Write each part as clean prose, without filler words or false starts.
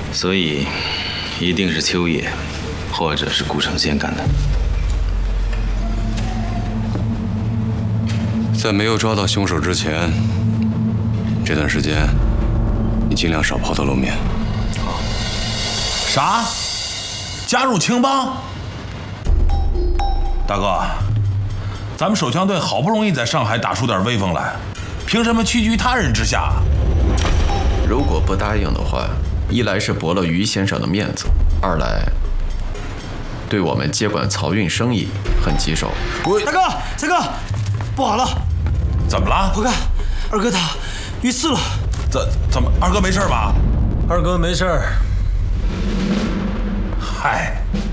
所以一定是秋野，或者是顾城宪干的。 在没有抓到凶手之前，这段时间你尽量少抛头露面。 好。啥？加入青帮？大哥，咱们手枪队好不容易在上海打出点威风来，凭什么屈居他人之下？ 如果不答应的话，一来是驳了于先生的面子，二来对我们接管漕运生意很棘手。 大哥，三哥，不好了！ 怎么了？ 快看，二哥他遇刺了。 怎么？二哥没事吧？ 二哥没事。 嗨。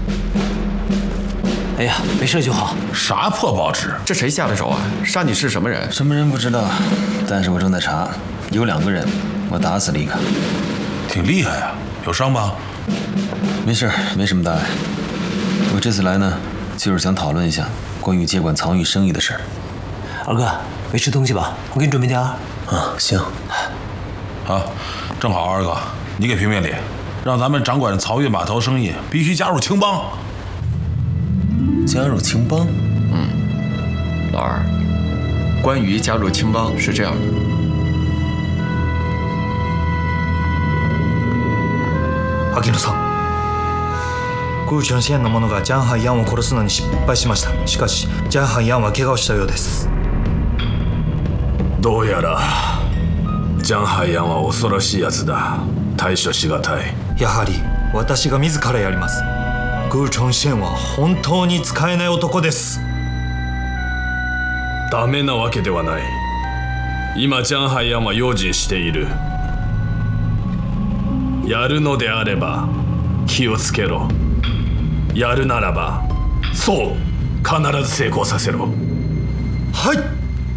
哎呀，没事就好。 啥破报纸？ 这谁下的手啊？杀你是什么人？ 什么人不知道，但是我正在查，有2个人，我打死了1个。 挺厉害呀，有伤吗？ 没事，没什么大碍。我这次来呢，就是想讨论一下关于接管漕运生意的事儿。二哥，没吃东西吧？我给你准备点儿。行。 啊，正好二哥，你给评评理，让咱们掌管漕运码头生意，必须加入青帮。 加入青帮？ 老二，关于加入青帮是这样的。 秋野さん、顧城县の者がジャンハイヤンを殺すのに失敗しました。しかしジャンハイヤンは怪我をしたようです。 どうやらジャンハイヤンは恐ろしいやつだ。対処しがたい。 やはり私が自らやります。顧城县は本当に使えない男です。 ダメなわけではない。今ジャンハイヤンは用心している。やるのであれば気をつけろ。やるならばそう必ず成功させろ。 はい。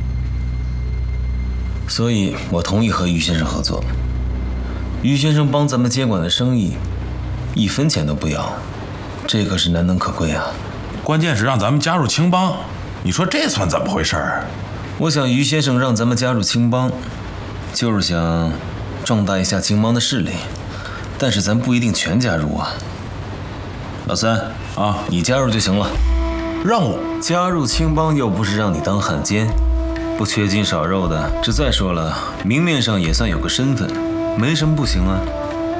所以我同意和于先生合作。于先生帮咱们接管的生意，1分钱都不要，这可是难能可贵啊。 关键是让咱们加入青帮，你说这算怎么回事儿？ 我想于先生让咱们加入青帮，就是想壮大一下青帮的势力。但是咱不一定全加入啊。老三啊， 你加入就行了。 让我加入青帮又不是让你当汉奸，不缺斤少肉的。这再说了，明面上也算有个身份，没什么不行啊。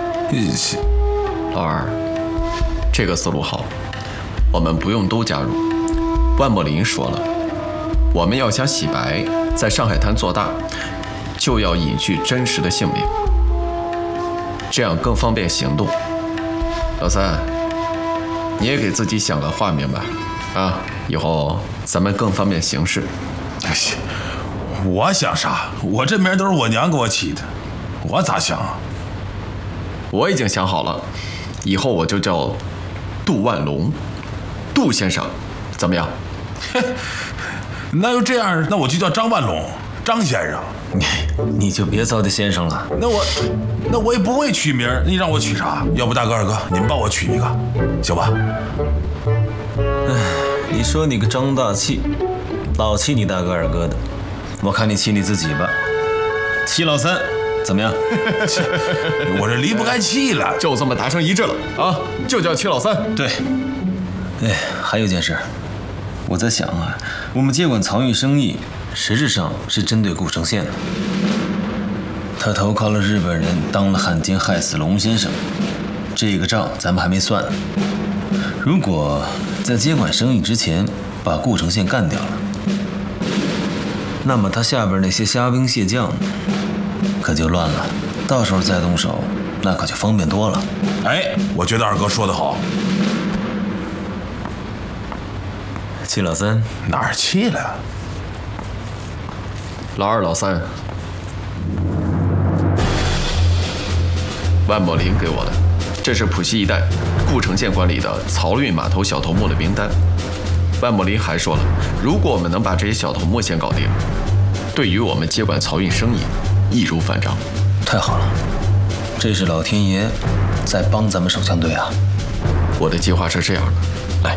老二，这个思路好，我们不用都加入。万墨林说了，我们要想洗白，在上海滩做大，就要隐去真实的姓名。这样更方便行动。老三，你也给自己想个画面吧，啊，以后咱们更方便行事。 我想啥？我这名都是我娘给我起的，我咋想啊？ 我已经想好了，以后我就叫杜万龙，杜先生，怎么样？ 那要这样，那我就叫张万龙，张先生。 你就别糟践先生了。 那我也不会取名，你让我取啥？要不大哥二哥，你们帮我取一个，行吧？ 你说你个张大气，老气你大哥二哥的，我看你气你自己吧。气老三怎么样？ 我这离不开气了， 就这么达成一致了啊！就叫戚老三。 对。还有件事，我在想啊，我们接管漕运生意，实质上是针对顾城县的。他投靠了日本人，当了汉奸，害死龙先生，这个账咱们还没算呢。如果在接管生意之前把顾城县干掉了，那么他下边那些虾兵蟹将可就乱了，到时候再动手，那可就方便多了。 我觉得二哥说得好。 戚老三哪儿气了？ 老二、老三，万某林给我的，这是浦西一带顾城县管理的漕运码头小头目的名单。万某林还说了，如果我们能把这些小头目先搞定，对于我们接管漕运生意易如反掌。 太好了，这是老天爷在帮咱们手枪队啊！ 我的计划是这样的，来。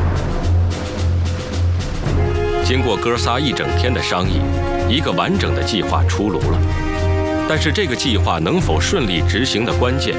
经过哥仨一整天的商议，一个完整的计划出炉了。但是这个计划能否顺利执行的关键，